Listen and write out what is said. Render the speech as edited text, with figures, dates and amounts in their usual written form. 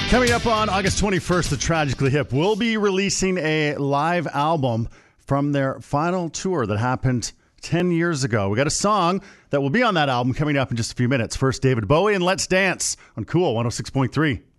Coming up on August 21st, the Tragically Hip will be releasing a live album from their final tour that happened 10 years ago. We got a song that will be on that album coming up in just a few minutes. First, David Bowie and Let's Dance on Cool 106.3.